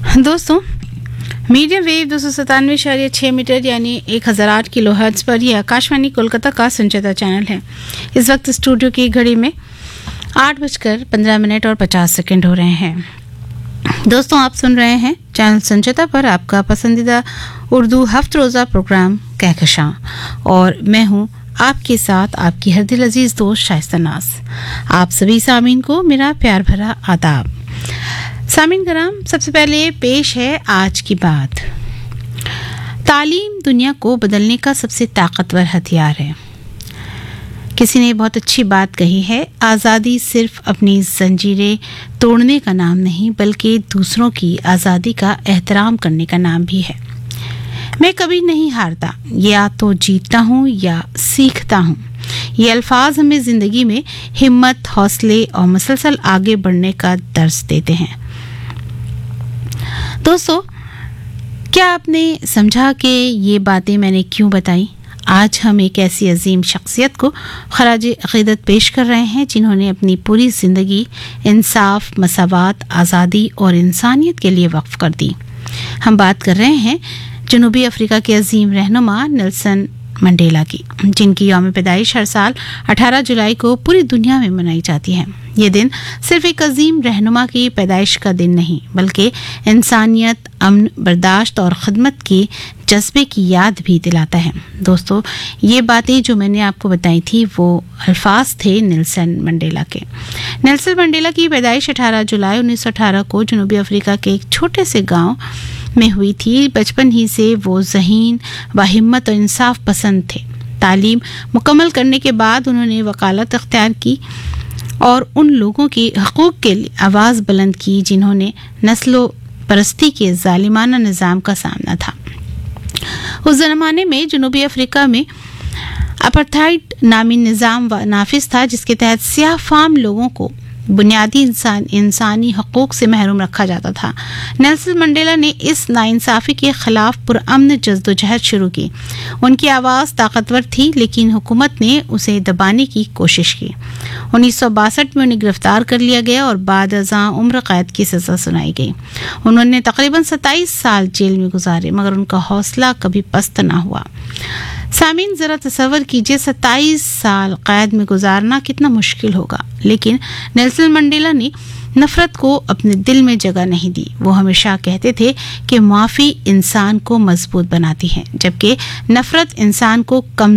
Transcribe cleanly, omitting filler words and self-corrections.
दोस्तों, medium wave 297.6 metre यानी 1008 kilo hertz पर यह आकाशवाणी कोलकाता का संचार चैनल है। इस वक्त स्टूडियो की घड़ी में 8:15 और 50 सेकंड हो रहे हैं। दोस्तों, आप सुन रहे हैं चैनल संचिता पर आपका पसंदीदा उर्दू हफ्त रोज़ा प्रोग्राम कहकशां, और मैं हूं आपके साथ आपकी हर दिल अजीज दोस्त शाइस्ता नाज। आप सभी सामीन को मेरा प्यार भरा आदाब। सामीन कराम, सबसे पहले पेश है आज की बात। तालीम दुनिया को बदलने का सबसे ताकतवर हथियार है। किसी ने बहुत अच्छी बात कही है, आज़ादी सिर्फ अपनी जंजीरें तोड़ने का नाम नहीं बल्कि दूसरों की आज़ादी का एहतराम करने का नाम भी है। मैं कभी नहीं हारता, या तो जीतता हूँ या सीखता हूँ। ये अल्फाज हमें जिंदगी में हिम्मत, हौसले और मुसलसल आगे बढ़ने का दर्स देते हैं। दोस्तों, क्या आपने समझा कि ये बातें मैंने क्यों बताई? आज हम एक ऐसी अजीम शख्सियत को खराज अक़ीदत पेश कर रहे हैं जिन्होंने अपनी पूरी ज़िंदगी इंसाफ, मसावात, आज़ादी और इंसानियत के लिए वक्फ कर दी। हम बात कर रहे हैं जनूबी अफ्रीका के अजीम रहनुमा नेल्सन मंडेला की, जिनकी यौम पैदाइश हर साल 18 जुलाई को पूरी दुनिया में मनाई जाती है। ये दिन सिर्फ एक अजीम रहनुमा की पैदाइश का दिन नहीं बल्कि इंसानियत, अमन, बर्दाश्त और ख़िदमत के जज्बे की याद भी दिलाता है। दोस्तों, ये बातें जो मैंने आपको बताई थी वो अल्फाज थे नेल्सन मंडेला के। नेल्सन मंडेला की पैदाइश 18 जुलाई 1918 को जनूबी अफ्रीका के एक छोटे से गाँव में हुई थी। बचपन ही से वो ज़हीन, बाहिम्मत और इंसाफ पसंद थे। तालीम मुकम्मल करने के बाद उन्होंने वकालत अख्तियार की और उन लोगों के हकूक़ के लिए आवाज़ बुलंद की जिन्होंने नस्लो परस्ती के जालिमाना निज़ाम का सामना था। उस ज़माने में जनूबी अफ्रीका में अपार्थाइड नामी निज़ाम नाफिज था, जिसके तहत सियाह फाम लोगों को बुनियादी इंसानी हकूक़ से महरूम रखा जाता था। नेल्सन मंडेला ने इस नाइंसाफ़ी के ख़िलाफ़ पुरअमन जद्दोजहद शुरू की। उनकी आवाज़ ताकतवर थी, लेकिन हुकूमत ने उसे दबाने की कोशिश की। 1962 में उन्हें गिरफ्तार कर लिया गया और बाद अज़ां उम्र कैद की सज़ा सुनाई गई। उन्होंने तकरीबन 27 साल जेल में गुजारे, मगर उनका हौसला कभी पस्त ना हुआ। सामीन, ज़रा तसव्वुर कीजिए 27 साल कैद में गुजारना कितना मुश्किल होगा। लेकिन नेल्सन मंडेला ने नफ़रत को अपने दिल में जगह नहीं दी। वो हमेशा कहते थे कि माफ़ी इंसान को मजबूत बनाती है, जबकि नफ़रत इंसान को कम